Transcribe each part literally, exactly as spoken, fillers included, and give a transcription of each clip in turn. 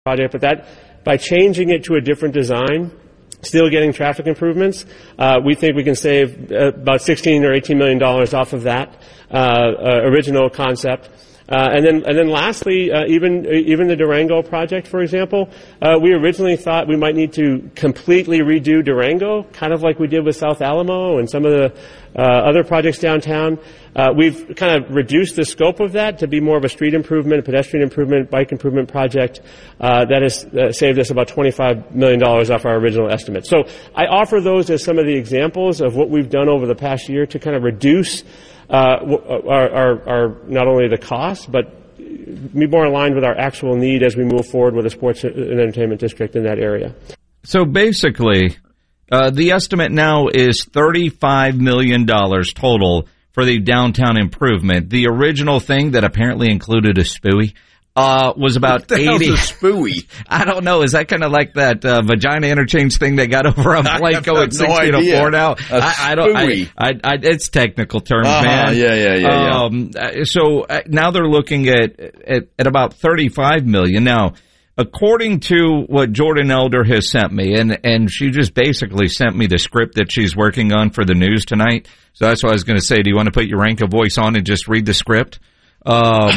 project, but that by changing it to a different design, still getting traffic improvements, uh, we think we can save uh, about sixteen or eighteen million dollars off of that uh, uh, original concept. Uh, and then, and then lastly, uh, even even the Durango project, for example, uh, we originally thought we might need to completely redo Durango, kind of like we did with South Alamo and some of the uh, other projects downtown. Uh, we've kind of reduced the scope of that to be more of a street improvement, pedestrian improvement, bike improvement project uh, that has uh, saved us about twenty-five million dollars off our original estimate. So I offer those as some of the examples of what we've done over the past year to kind of reduce Uh, our, our, our, not only the cost, but be more aligned with our actual need as we move forward with a sports and entertainment district in that area. So basically, uh, the estimate now is thirty-five million dollars total for the downtown improvement. The original thing that apparently included a spooey Uh, was about what the eighty. Hell's a spooey? I don't know. Is that kind of like that uh, vagina interchange thing they got over on Blanco at sixteen oh four now? I, I don't. I, I, I, it's technical terms, uh-huh, man. Yeah, yeah, yeah. Um, yeah. So uh, now they're looking at, at at about thirty-five million. Now, according to what Jordan Elder has sent me, and and she just basically sent me the script that she's working on for the news tonight. So that's what I was going to say. Do you want to put your Ranka voice on and just read the script? Um,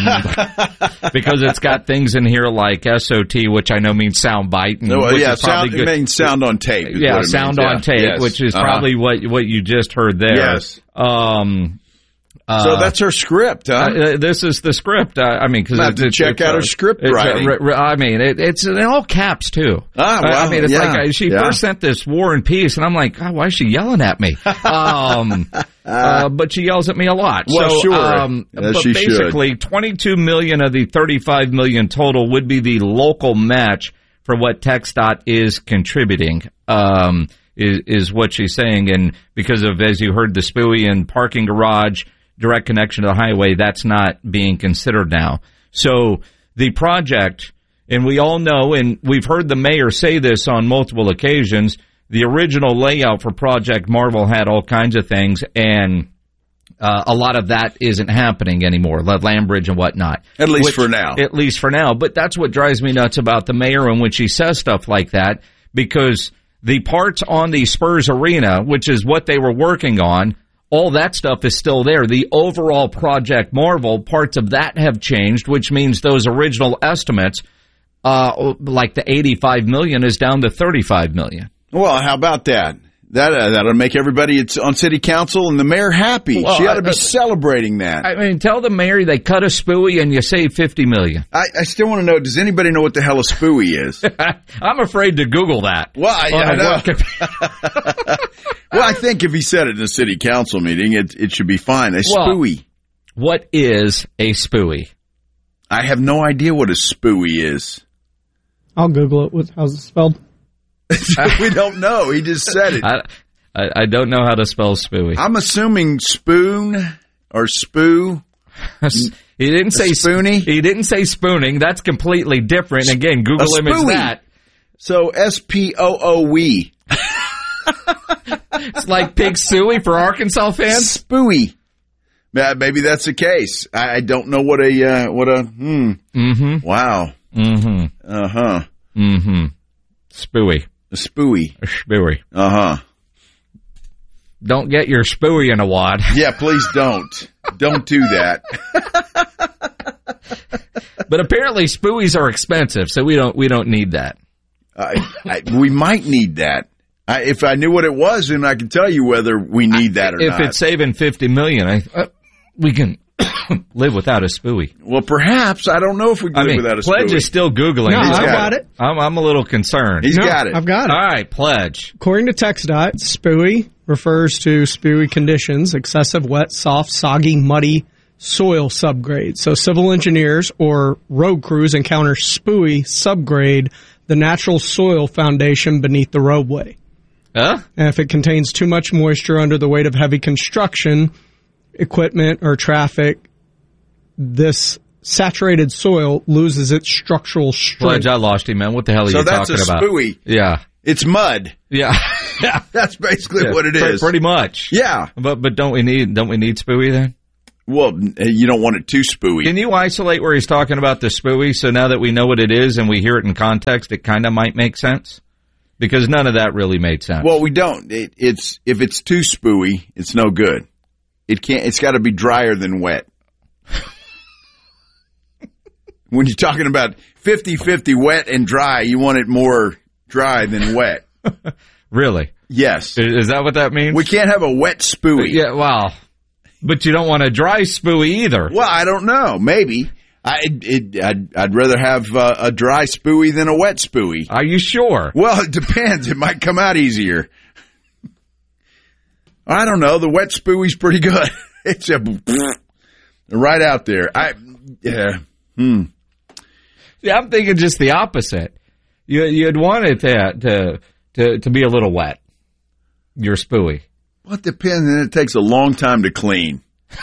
because it's got things in here like S O T, which I know means sound bite. And no, which yeah, is probably sound, good. it means sound on tape. Yeah, sound on means. tape, yeah. yes. which is uh-huh. probably what what you just heard there. Yes. Um, uh, so that's her script, huh? Uh, this is the script. Uh, I mean, because have to check out her script writing. Uh, I mean, it, it's in all caps too. Ah, wow. I mean, it's yeah. like uh, she yeah. first sent this War and Peace, and I'm like, God, why is she yelling at me? Um, uh, but she yells at me a lot. Well, so, sure. Um, As but she basically, should. twenty-two million of the thirty-five million total would be the local match for what TxDOT is contributing. Um, is, is what she's saying, and because of, as you heard, the spooey and parking garage, direct connection to the highway, that's not being considered now. So the project, and we all know, and we've heard the mayor say this on multiple occasions, the original layout for Project Marvel had all kinds of things, and uh, a lot of that isn't happening anymore, the land bridge and whatnot. At least which, for now. At least for now. But that's what drives me nuts about the mayor and when she says stuff like that, because the parts on the Spurs Arena, which is what they were working on, all that stuff is still there. The overall Project Marvel, parts of that have changed, which means those original estimates, uh, like the eighty-five million is down to thirty-five million. Well, how about that? That uh, that'll make everybody it's on city council and the mayor happy. Well, she ought to be I, celebrating that. I mean, tell the mayor they cut a spooey and you save fifty million. I, I still want to know, does anybody know what the hell a spooey is? I'm afraid to Google that. Well, I, I know. Well, I think if he said it in a city council meeting, it it should be fine. A well, spooey. What is a spooey? I have no idea what a spooey is. I'll Google it. What, how's it spelled? We don't know. He just said it. I, I, I don't know how to spell spooey. I'm assuming spoon or spoo. He didn't say spoony. He didn't say spooning. That's completely different. Again, Google a image spooey. that. So S P O O W. It's like Pig Suey for Arkansas fans. Spooey. Maybe that's the case. I don't know what a uh, what a hmm. Mm-hmm. Wow. Mm-hmm. Uh huh. Mm-hmm. Spooey. A spooey. A spooey. Uh huh. Don't get your spooey in a wad. Yeah, please don't. Don't do that. But apparently spooies are expensive, so we don't we don't need that. I, I, we might need that. I, if I knew what it was, then I could tell you whether we need that or if not. If it's saving fifty million dollars, I, uh, we can live without a spooey. Well, perhaps. I don't know if we can I live mean, without a Pledge spooey. Pledge is still Googling. No, He's I've got, got it. it. I'm, I'm a little concerned. He's no, got it. I've got it. All right, Pledge. According to TxDOT, spooey refers to spooey conditions, excessive wet, soft, soggy, muddy soil subgrade. So civil engineers or road crews encounter spooey subgrade, the natural soil foundation beneath the roadway. Huh? And if it contains too much moisture under the weight of heavy construction, equipment, or traffic, this saturated soil loses its structural strength. Pledge, I lost him, man. What the hell are so you that's talking a about? Spooey. Yeah. It's mud. Yeah. Yeah. That's basically yeah. what it P- is. Pretty much. Yeah. But but don't we need don't we need spooey then? Well, you don't want it too spooey. Can you isolate where he's talking about the spooey so now that we know what it is and we hear it in context, it kind of might make sense? Because none of that really made sense. Well, we don't. It, it's if it's too spooey, it's no good. It can't. It's got to be drier than wet. When you're talking about fifty-fifty wet and dry, you want it more dry than wet. Really? Yes. Is that what that means? We can't have a wet spooey. Yeah, well, but you don't want a dry spooey either. Well, I don't know. Maybe. I, it, I'd, I'd rather have uh, a dry spooey than a wet spooey. Are you sure? Well, it depends. It might come out easier. I don't know. The wet spooey's pretty good. It's a right out there. I yeah. Hmm. Yeah, I'm thinking just the opposite. You, you'd want it to, to to to be a little wet. Your spooey. Well, it depends, and it takes a long time to clean.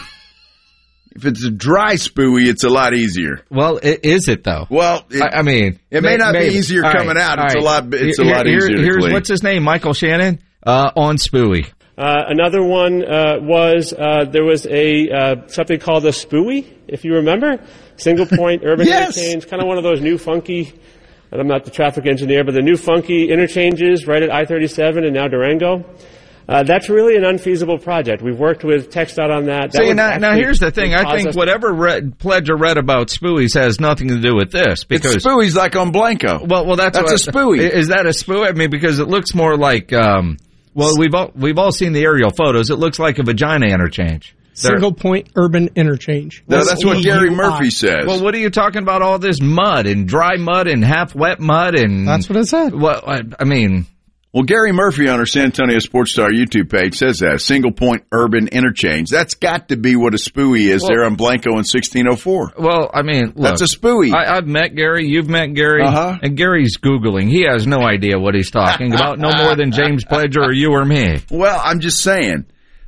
If it's a dry spooey, it's a lot easier. Well, it, is it though? Well, it, I, I mean, it may, may not maybe. be easier all coming right, out. It's right. a lot. It's Here, a lot here, easier to here's, clean. What's his name? Michael Shannon uh, on spooey. Uh, another one uh, was uh, there was a uh, something called a spooey, if you remember, single point urban Yes. interchange, kind of one of those new funky. And I'm not the traffic engineer, but the new funky interchanges right at I thirty-seven and now Durango. Uh, that's really an unfeasible project. We've worked with TxDOT on that. that See, would now, now actually here's the thing. I cause think us- whatever read, pledge I read about spooies has nothing to do with this. Because It's spooey's like on Blanco. Well, well, that's, That's what, a spooey. Is that a spooey? I mean, because it looks more like. Um, well, we've all we've all seen the aerial photos. It looks like a vagina interchange. They're- Single point urban interchange. No, that's what E U Gary I. Murphy says. Well, what are you talking about? All this mud and dry mud and half wet mud and That's what it said. Well, I, I mean, Well, Gary Murphy on our San Antonio Sports Star YouTube page says that single point urban interchange. That's got to be what a spooey is Well- there on Blanco in sixteen oh four. well, I mean, look, That's a spooey. I, I've met Gary. You've met Gary, Uh-huh. and Gary's googling. He has no idea what he's talking about. No more than James Pledger or you or me. Well, I'm just saying.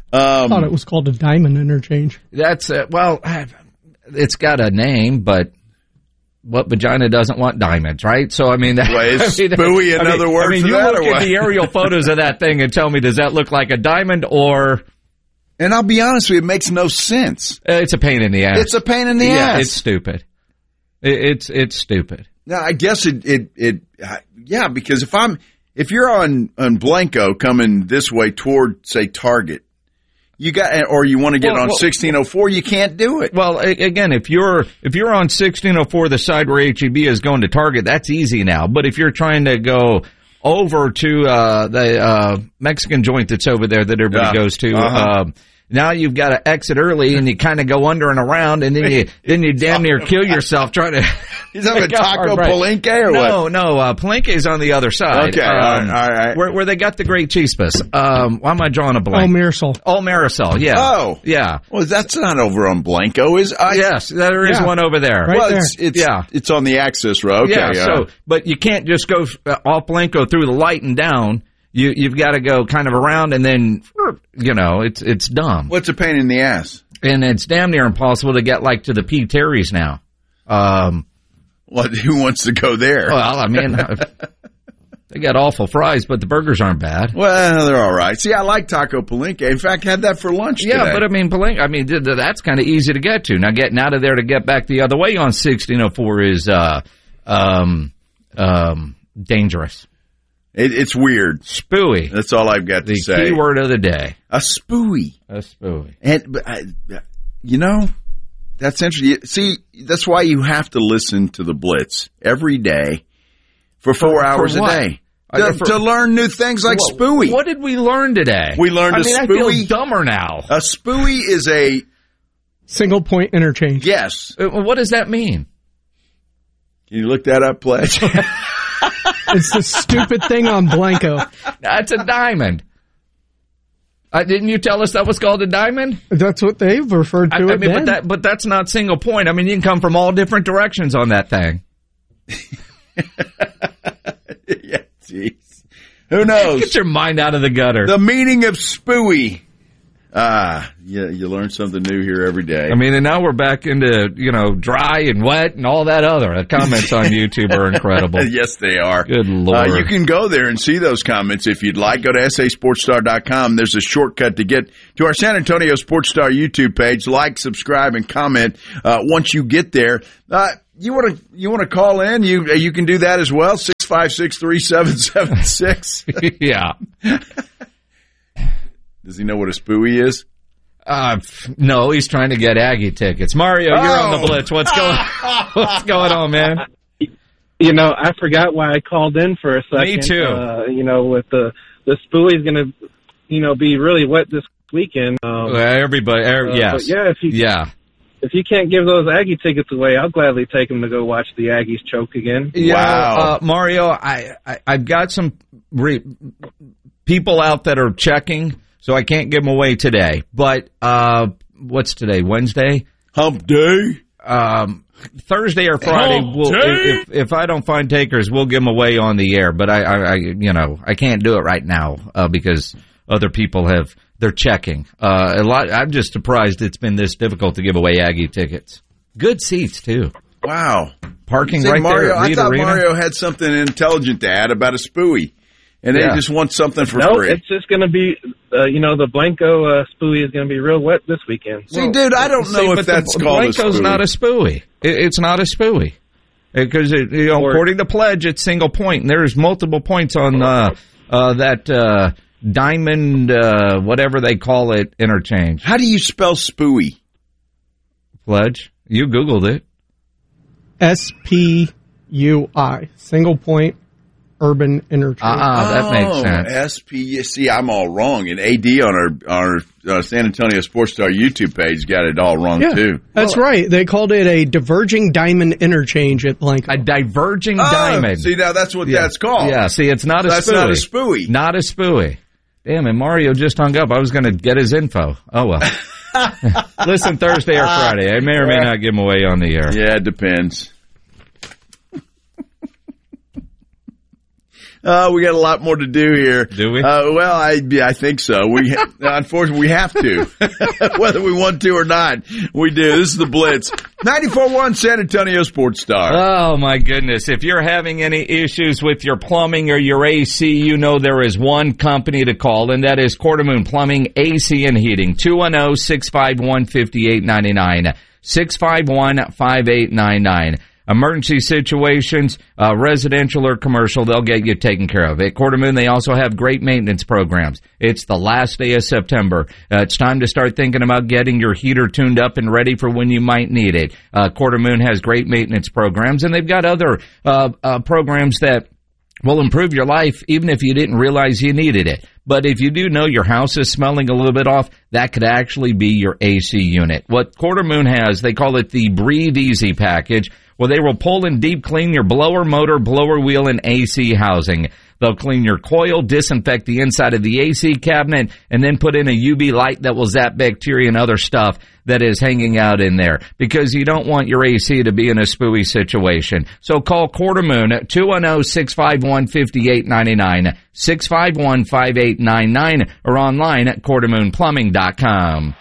I Um, thought it was called a diamond interchange. That's uh, well, it's got a name, but what vagina doesn't want diamonds, right? So I mean, that, Well, is I mean, spooey I mean, another word I mean, for you that, look or at what? the aerial photos of that thing and tell me, does that look like a diamond or and I'll be honest with you, it makes no sense. uh, it's a pain in the ass? It's a pain in the yeah, ass. it's stupid. It, it's it's stupid. Now, I guess it, it, it, uh, yeah, because if I'm, if you're on, on Blanco coming this way toward, say, Target, you got, or you want to get Well, on well- sixteen oh four, you can't do it. Well, a- again, if you're if you're on sixteen oh four, the side where H E B is going to Target, that's easy now. But if you're trying to go over to uh, the uh, Mexican joint that's over there that everybody Yeah. goes to, Uh-huh. uh, now you've got to exit early and you kind of go under and around, and then you then you damn near kill yourself trying to. He's having Go Taco hard, right. Palenque or no, what? No, uh, Palenque's on the other side. Okay, all right, Um, all right. Where, where they got the great chispas. Um, why am I drawing a Oh, blank? Marisol. Oh, Marisol, yeah. Oh. Yeah. Well, that's not over on Blanco, is I? Yes, there is Yeah. one over there. Right well, there. it's, it's, Yeah. it's on the access road. Okay, yeah, uh, so, but you can't just go uh, off Blanco through the light and down. You, you've got to go kind of around and then, you know, it's, it's dumb. what's a pain in the ass? And it's damn near impossible to get like to the P. Terry's now. Um, Well, who wants to go there? well, I mean, they got awful fries, but the burgers aren't bad. Well, they're all right. See, I like Taco Palenque. In fact, had that for lunch Yeah, today. but I mean, Palenque, I mean, th- th- that's kind of easy to get to. Now, getting out of there to get back the other way on sixteen oh four is, uh, um, um, dangerous. It, it's weird. Spooey. That's all I've got to The say. key word of the day. A spooey. A spooey. And, but I, you know, that's interesting. See, that's why you have to listen to the Blitz every day for four For- hours for a what? day. Uh, To, for- to learn new things like What- spooey. What did we learn today? We learned I a mean, I spooey- feel dumber now. A spooey is a, Single point interchange. yes. Uh, What does that mean? Can you look that up, Pledge? It's the stupid thing on Blanco. That's a diamond. Uh, didn't you tell us that was called a diamond? That's what they've referred to I, I it mean, then. but that, but that's not single point. I mean, you can come from all different directions on that thing. yeah, jeez. Who knows? Get your mind out of the gutter. The meaning of spooey. Ah, yeah, you learn something new here every day. I mean, and now we're back into, you know, dry and wet and all that other. The comments on YouTube are incredible. Yes, they are. Good Lord. Uh, you can go there and see those comments if you'd like. Go to S A Sports Star dot com. There's a shortcut to get to our San Antonio Sports Star YouTube page. Like, subscribe, and comment uh, once you get there. Uh, you want to you want to call in? You you can do that as well. six five six, three seven seven six. Yeah. Does he know what a spooey is? Uh, no, he's trying to get Aggie tickets. Mario, you're oh. on the Blitz. What's going What's going on, man? You know, I forgot why I called in for a second. Me too. Uh, you know, with the the spooey's going to, you know, be really wet this weekend. Um, well, everybody, er, uh, yes. But yeah, if you, yeah. if you can't give those Aggie tickets away, I'll gladly take them to go watch the Aggies choke again. Yeah, wow. Uh, Mario, I, I, I've got some re- people out that are checking, so I can't give them away today. But uh, what's today, Wednesday? Hump day? Um, Thursday or Friday, Hump we'll, day? if, if I don't find takers, we'll give them away on the air. But I, I, I you know, I can't do it right now uh, because other people have, they're checking. Uh, a lot. I'm just surprised it's been this difficult to give away Aggie tickets. Good seats, too. Wow. Parking See, right Mario, there at I Reed thought Arena. Mario had something intelligent to add about a spooey. And Yeah. they just want something for No, free. it's just going to be, uh, you know, the Blanco uh, spooey is going to be real wet this weekend. See, dude, I don't know See, if but that's the, called Blanco's a spooey. not a spooey. It, it's not a spooey. Because, it, you know, Or- according to pledge, it's single point. And there's multiple points on uh, uh, that uh, diamond, uh, whatever they call it, interchange. How do you spell spooey? Pledge? You Googled it. S P U I, single point urban interchange. Ah, that makes sense. S P. See, I'm all wrong. And A D on our, our uh, San Antonio Sports Star YouTube page got it all wrong, Yeah, too. that's right. They called it a diverging diamond interchange at Blanco. A diverging Oh, diamond. see, now that's what Yeah. that's called. Yeah, see, it's not a That's spooey. not a spooey. Not a spooey. Damn, and Mario just hung up. I was going to get his info. Oh, well. Listen, Thursday or Friday. I may or may not give him away on the air. Yeah, it depends. Uh, we got a lot more to do here. Do we? Uh, well, I yeah, I think so. We ha- unfortunately we have to, whether we want to or not. We do. This is the Blitz, ninety-four point one San Antonio Sports Star. Oh, my goodness. If you're having any issues with your plumbing or your A C, you know there is one company to call, and that is Quartermoon Plumbing, A C and Heating. two one zero, six five one, five eight nine nine. six five one, five eight nine nine. Emergency situations, uh, residential or commercial, they'll get you taken care of. At Quartermoon, they also have great maintenance programs. It's the last day of September. Uh, it's time to start thinking about getting your heater tuned up and ready for when you might need it. Uh, Quartermoon has great maintenance programs, and they've got other uh, uh, programs that will improve your life even if you didn't realize you needed it. But if you do know your house is smelling a little bit off, that could actually be your A C unit. What Quartermoon has, they call it the Breathe Easy package. Well, they will pull and deep clean your blower, motor, blower wheel, and A C housing. They'll clean your coil, disinfect the inside of the A C cabinet, and then put in a U V light that will zap bacteria and other stuff that is hanging out in there, because you don't want your A C to be in a spooey situation. So call Quartermoon at two one zero, six five one, five eight nine nine, six five one, five eight nine nine, or online at quartermoon plumbing dot com.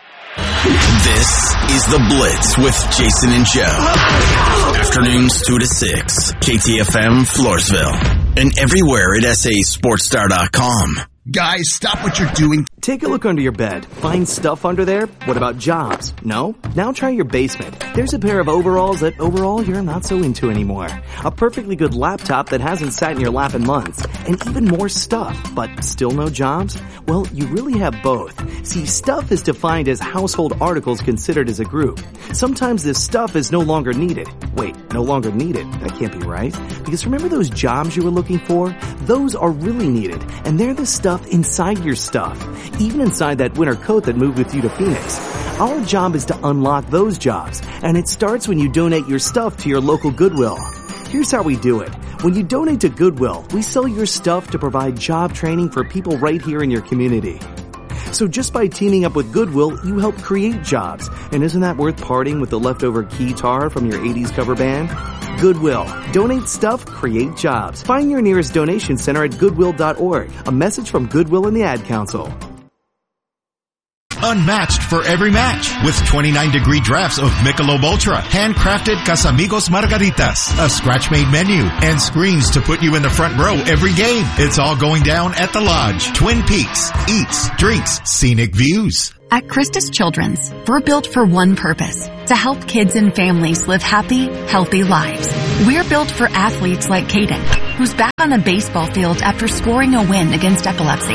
This is The Blitz with Jason and Joe. Afternoons two to six. K T F M, Floresville. And everywhere at S A Sports Star dot com. Guys, stop what you're doing. Take a look under your bed. Find stuff under there? What about jobs? No? Now try your basement. There's a pair of overalls that overall you're not so into anymore. A perfectly good laptop that hasn't sat in your lap in months. And even more stuff, but still no jobs? Well, you really have both. See, stuff is defined as household articles considered as a group. Sometimes this stuff is no longer needed. Wait, no longer needed? That can't be right. Because remember those jobs you were looking for? Those are really needed. And they're the stuff inside your stuff. Even inside that winter coat that moved with you to Phoenix. Our job is to unlock those jobs, and it starts when you donate your stuff to your local Goodwill. Here's how we do it. When you donate to Goodwill, we sell your stuff to provide job training for people right here in your community. So just by teaming up with Goodwill, you help create jobs. And isn't that worth parting with the leftover keytar from your eighties cover band? Goodwill. Donate stuff, create jobs. Find your nearest donation center at goodwill dot org. A message from Goodwill and the Ad Council. unmatched for every match. With twenty-nine degree drafts of Michelob Ultra, handcrafted Casamigos Margaritas, a scratch-made menu, and screens to put you in the front row every game. It's all going down at the Lodge. Twin Peaks, eats, drinks, scenic views. At Christus Children's, we're built for one purpose, to help kids and families live happy, healthy lives. We're built for athletes like Caden, who's back on the baseball field after scoring a win against epilepsy.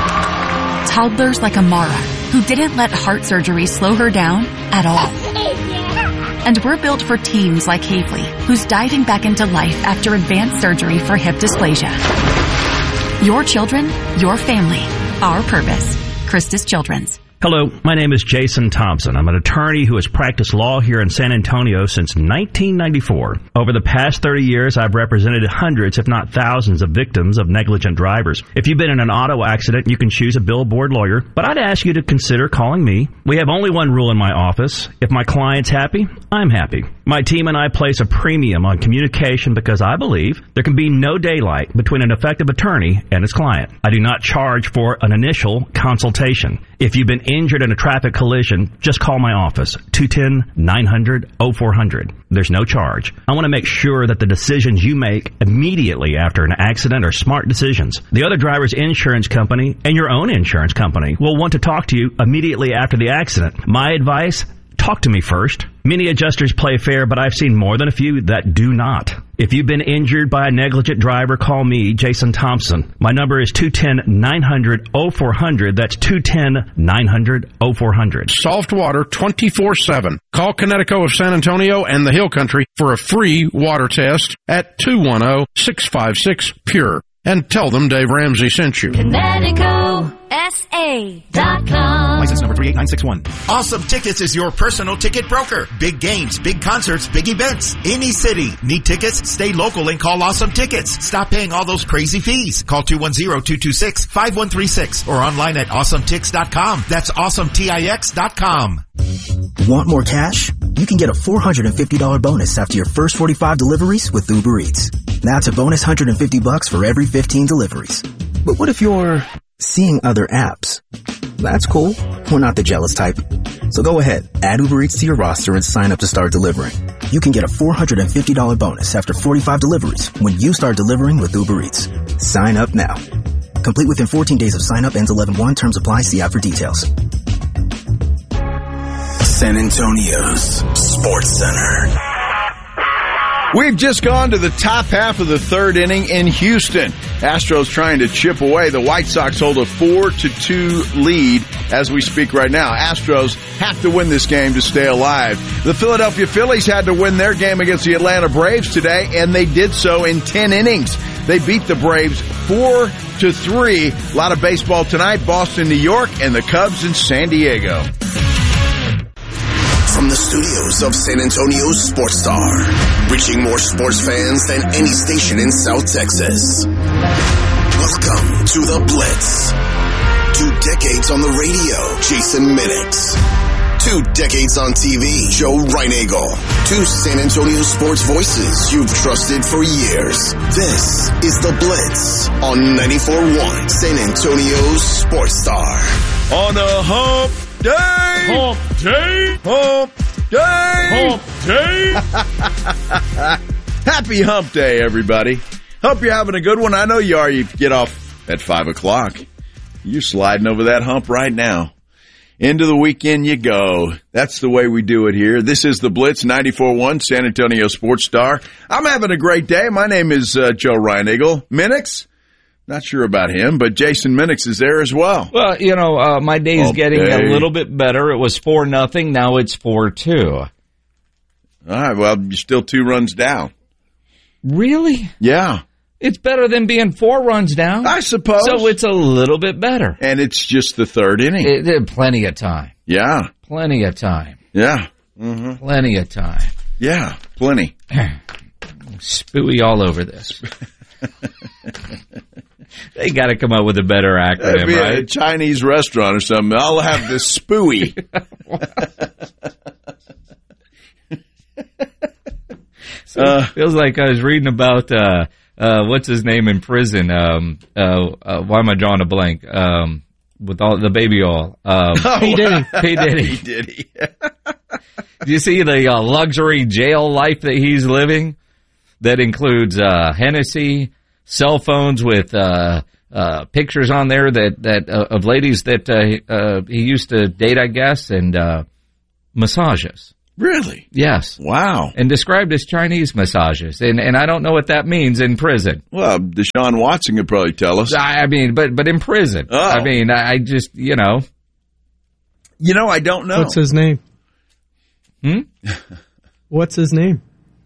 Toddlers like Amara, who didn't let heart surgery slow her down at all. And we're built for teens like Havely, who's diving back into life after advanced surgery for hip dysplasia. Your children, your family, our purpose. Christus Children's. Hello, my name is Jason Thompson. I'm an attorney who has practiced law here in San Antonio since nineteen ninety-four. Over the past thirty years, I've represented hundreds, if not thousands, of victims of negligent drivers. If you've been in an auto accident, you can choose a billboard lawyer, but I'd ask you to consider calling me. We have only one rule in my office. If my client's happy, I'm happy. My team and I place a premium on communication because I believe there can be no daylight between an effective attorney and his client. I do not charge for an initial consultation. If you've been injured in a traffic collision, just call my office, two one zero, nine hundred, oh four hundred. There's no charge. I want to make sure that the decisions you make immediately after an accident are smart decisions. The other driver's insurance company and your own insurance company will want to talk to you immediately after the accident. My advice, talk to me first. Many adjusters play fair, but I've seen more than a few that do not. If you've been injured by a negligent driver, call me, Jason Thompson. My number is two one zero, nine hundred, oh four hundred. That's two one zero, nine hundred, oh four hundred. Soft water twenty-four seven. Call Connecticut of San Antonio and the Hill Country for a free water test at two one zero, six five six, P U R E. And tell them Dave Ramsey sent you. Connecticut S A dot com. License number three eight nine six one. Awesome Tickets is your personal ticket broker. Big games, big concerts, big events. Any city. Need tickets? Stay local and call Awesome Tickets. Stop paying all those crazy fees. Call two one zero, two two six, five one three six or online at awesome tix dot com. That's awesome tix dot com. Want more cash? You can get a four hundred fifty dollars bonus after your first forty-five deliveries with Uber Eats. That's a bonus one hundred fifty bucks for every fifteen deliveries. But what if you're seeing other apps? That's cool. We're not the jealous type. So go ahead, add Uber Eats to your roster and sign up to start delivering. You can get a four hundred fifty dollars bonus after forty-five deliveries when you start delivering with Uber Eats. Sign up now. Complete within fourteen days of sign up, ends eleven one. Terms apply. See app for details. San Antonio's Sports Center. We've just gone to the top half of the third inning in Houston. Astros trying to chip away. The White Sox hold a four to two lead as we speak right now. Astros have to win this game to stay alive. The Philadelphia Phillies had to win their game against the Atlanta Braves today, and they did so in ten innings. They beat the Braves four to three. A lot of baseball tonight. Boston, New York, and the Cubs in San Diego. From the studios of San Antonio's Sports Star, reaching more sports fans than any station in South Texas. Welcome to The Blitz. Two decades on the radio, Jason Minix. Two decades on T V, Joe Reinagle. Two San Antonio sports voices you've trusted for years. This is The Blitz on ninety-four point one San Antonio's Sports Star. On a hump day! Hump day! Hump day! Hump day! Happy hump day, everybody. Hope you're having a good one. I know you are. You get off at five o'clock. You're sliding over that hump right now. Into the weekend you go. That's the way we do it here. This is The Blitz, ninety-four point one San Antonio Sports Star. I'm having a great day. My name is uh, Joe Reinagle. Minix? Not sure about him, but Jason Minix is there as well. Well, you know, uh, my day's Hump getting day. a little bit better. It was four nothing. Now it's four two. All right, well, you're still two runs down. Really? Yeah. It's better than being four runs down. I suppose. So it's a little bit better. And it's just the third inning. It, it, plenty of time. Yeah. Plenty of time. Yeah. Mm-hmm. Plenty of time. Yeah, plenty. Spooey all over this. They got to come up with a better acronym, Be right? a Chinese restaurant or something. I'll have the spooey. So uh, feels like I was reading about uh, uh, what's his name in prison. Um, uh, uh, why am I drawing a blank? Um, with all the baby oil. Um, P. Diddy. P. Diddy. P. Diddy. Do you see the uh, luxury jail life that he's living? That includes uh, Hennessy, cell phones with uh, uh, pictures on there that that uh, of ladies that uh, uh, he used to date, I guess, and uh, massages. Really? Yes. Wow. And described as Chinese massages, and and I don't know what that means in prison. Well, Deshaun Watson could probably tell us. I, I mean, but but in prison, Oh. I mean, I, I just you know, You know, I don't know. What's his name? hmm? What's his name?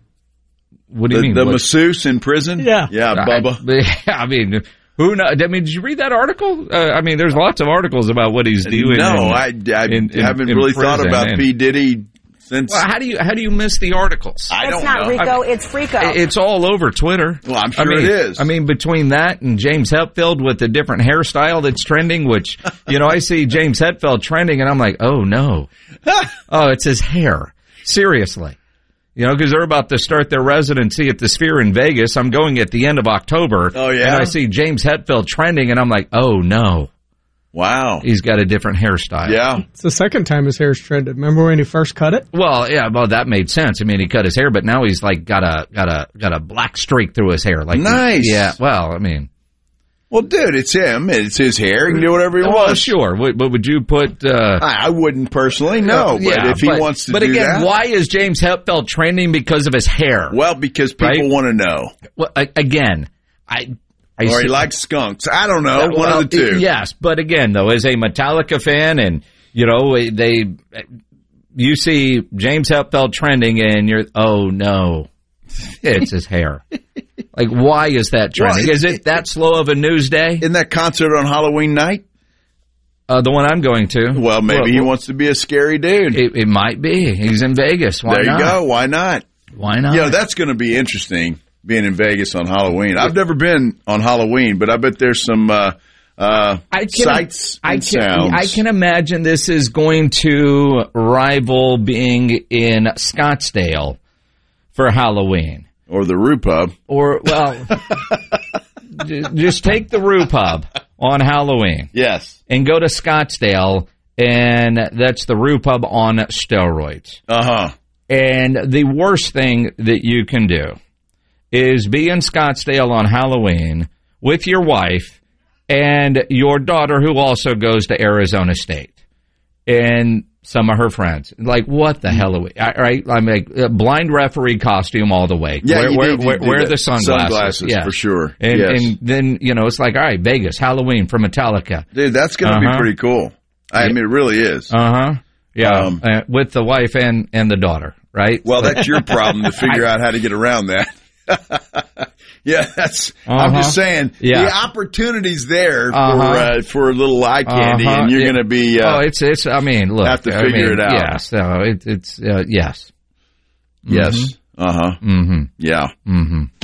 What do you the, mean? The What- masseuse in prison? Yeah. Yeah, Bubba. I, I mean, who knows? I mean, did you read that article? Uh, I mean, there's lots of articles about what he's doing. No, in, I, I in- in- haven't in really thought prison, about and- P. Diddy since. Well, how do you how do you miss the articles? I don't It's not know. Rico, I- it's Frico. It's all over Twitter. Well, I'm sure I mean, it is. I mean, between that and James Hetfield with the different hairstyle that's trending, which, you know, I see James Hetfield trending and I'm like, oh no. Oh, it's his hair. Seriously. You know, because they're about to start their residency at the Sphere in Vegas. I'm going at the end of October. Oh, yeah? And I see James Hetfield trending and I'm like, oh no. Wow. He's got a different hairstyle. Yeah. It's the second time his hair's trended. Remember when he first cut it? Well, yeah, well, that made sense. I mean, he cut his hair, but now he's like got a got a got a black streak through his hair. Like, Nice. Yeah. Well, I mean, Well, dude, it's him. It's his hair. He can do whatever he well, wants. sure. But but would you put? Uh, I, I wouldn't personally, no. But yeah, if he but, wants to but do again, that. why is James Hetfield trending because of his hair? Well, because people Right? want to know. Well, I, again, I. I Or he see- likes skunks. I don't know. Uh, One well, of the two. Yes, but again, though, as a Metallica fan, and you know, they, you see James Hetfield trending, and you're, oh no, it's his hair. Like, why is that trending? Well, is it that slow of a news day? In that concert on Halloween night? Uh, the one I'm going to. Well, maybe Well, he well, wants to be a scary dude. It, it might be. He's in Vegas. Why there you not? go. Why not? Why not? Yeah, that's going to be interesting, being in Vegas on Halloween. I've never been on Halloween, but I bet there's some uh, uh, I can, sights I and can, sounds. I can imagine this is going to rival being in Scottsdale for Halloween. Or the Roo Pub. Or, well, j- just take the Roo Pub on Halloween. Yes. And go to Scottsdale, and that's the Roo Pub on steroids. Uh-huh. And the worst thing that you can do is be in Scottsdale on Halloween with your wife and your daughter, who also goes to Arizona State, and some of her friends. Like, what the hell are we? All right, I'm like a blind referee costume all the way. Yeah, wear, you wear, need to wear, do wear that. the sunglasses. Sunglasses, yeah. for sure. And, Yes. and then, you know, it's like, all right, Vegas, Halloween for Metallica. Dude, that's going to Uh-huh. be pretty cool. I mean, it really is. Uh-huh. Yeah, Um, uh, with the wife and, and the daughter, right? Well, that's your problem to figure out how to get around that. Yeah, that's. I'm Uh-huh. just saying Yeah. the opportunity's there for Uh-huh. uh, for a little eye candy, Uh-huh. and you're Yeah. going to be. Uh, oh, it's it's. I mean, look, have to I figure mean, it out. Yes, no, it, it's uh, yes, yes. Uh huh. Mm-hmm. Yeah. Mm-hmm.